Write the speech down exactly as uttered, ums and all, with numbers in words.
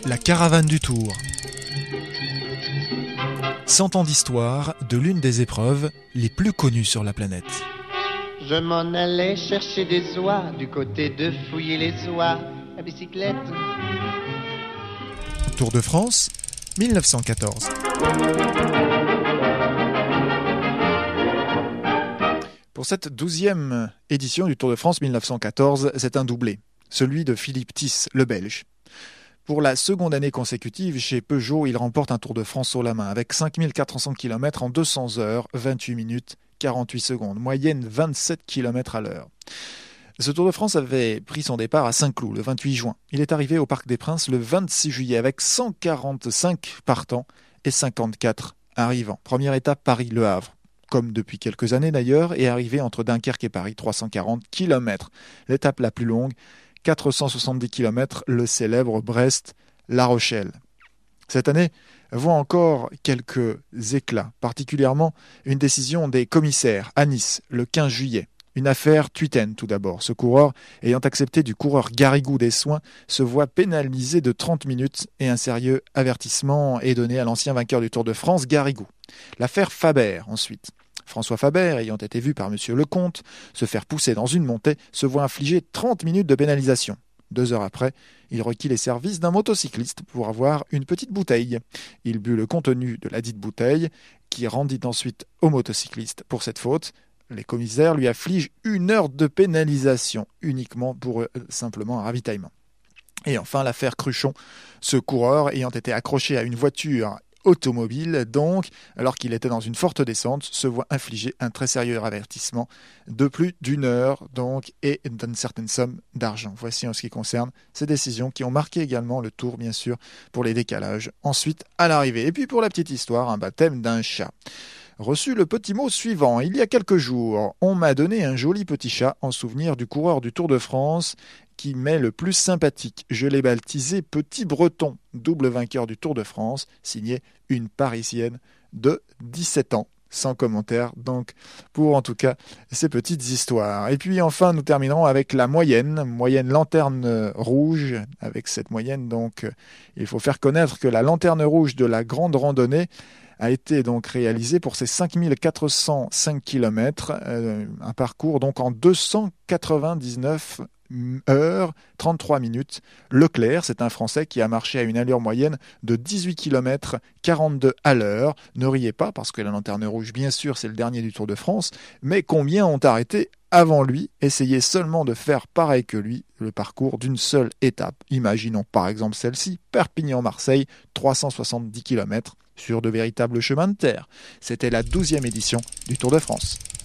La caravane du Tour. cent ans d'histoire de l'une des épreuves les plus connues sur la planète. Je m'en allais chercher des oies du côté de fouiller les oies à bicyclette. Tour de France, mille neuf cent quatorze. Pour cette douzième édition du Tour de France mille neuf cent quatorze, c'est un doublé, celui de Philippe Thys, le Belge. Pour la seconde année consécutive, chez Peugeot, il remporte un Tour de France haut la main avec cinq mille quatre cents kilomètres en deux cents heures, vingt-huit minutes, quarante-huit secondes, moyenne vingt-sept kilomètres à l'heure. Ce Tour de France avait pris son départ à Saint-Cloud le vingt-huit juin. Il est arrivé au Parc des Princes le vingt-six juillet avec cent quarante-cinq partants et cinquante-quatre arrivants. Première étape Paris-Le Havre, comme depuis quelques années d'ailleurs, et arrivé entre Dunkerque et Paris, trois cent quarante kilomètres. L'étape la plus longue, quatre cent soixante-dix kilomètres, le célèbre Brest-La Rochelle. Cette année voit encore quelques éclats, particulièrement une décision des commissaires à Nice le quinze juillet. Une affaire Tuitaine tout d'abord. Ce coureur, ayant accepté du coureur Garrigou des soins, se voit pénalisé de trente minutes et un sérieux avertissement est donné à l'ancien vainqueur du Tour de France, Garrigou. L'affaire Faber ensuite. François Faber, ayant été vu par M. Lecomte se faire pousser dans une montée, se voit infliger trente minutes de pénalisation. Deux heures après, il requit les services d'un motocycliste pour avoir une petite bouteille. Il but le contenu de la dite bouteille, qui rendit ensuite au motocycliste pour cette faute. Les commissaires lui affligent une heure de pénalisation, uniquement pour euh, simplement un ravitaillement. Et enfin, l'affaire Cruchon, ce coureur ayant été accroché à une voiture automobile, donc, alors qu'il était dans une forte descente, se voit infliger un très sérieux avertissement de plus d'une heure, donc, et d'une certaine somme d'argent. Voici en ce qui concerne ces décisions qui ont marqué également le Tour, bien sûr, pour les décalages. Ensuite, à l'arrivée. Et puis, pour la petite histoire, un baptême d'un chat. Reçu le petit mot suivant. Il y a quelques jours, on m'a donné un joli petit chat en souvenir du coureur du Tour de France qui m'est le plus sympathique. Je l'ai baptisé Petit Breton, double vainqueur du Tour de France, signé une Parisienne de dix-sept ans. Sans commentaire, donc, pour en tout cas ces petites histoires. Et puis enfin, nous terminerons avec la moyenne, moyenne lanterne rouge. Avec cette moyenne, donc, il faut faire connaître que la lanterne rouge de la grande randonnée a été donc réalisée pour ses cinq mille quatre cent cinq kilomètres, euh, un parcours donc en deux cent quatre-vingt-dix-neuf heures, trente-trois minutes. Leclerc, c'est un Français qui a marché à une allure moyenne de dix-huit kilomètres quarante-deux à l'heure. Ne riez pas, parce que la lanterne rouge, bien sûr, c'est le dernier du Tour de France, mais combien ont arrêté avant lui, essayez seulement de faire pareil que lui, le parcours d'une seule étape. Imaginons par exemple celle-ci, Perpignan-Marseille, trois cent soixante-dix kilomètres sur de véritables chemins de terre. C'était la douzième édition du Tour de France.